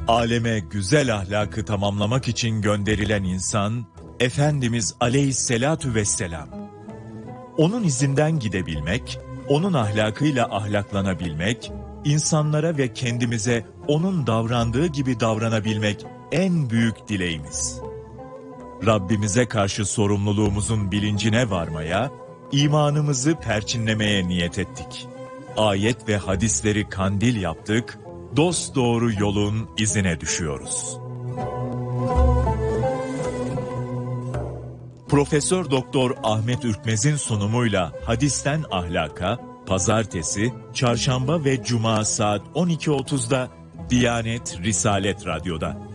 Aleme güzel ahlakı tamamlamak için gönderilen insan, Efendimiz Aleyhisselatu Vesselam. Onun izinden gidebilmek, onun ahlakıyla ahlaklanabilmek, insanlara ve kendimize onun davrandığı gibi davranabilmek en büyük dileğimiz. Rabbimize karşı sorumluluğumuzun bilincine varmaya, imanımızı perçinlemeye niyet ettik. Ayet ve hadisleri kandil yaptık, dosdoğru yolun izine düşüyoruz. Profesör Doktor Ahmet Ürkmez'in sunumuyla Hadisten Ahlaka, Pazartesi, Çarşamba ve Cuma saat 12.30'da Diyanet Risalet Radyo'da.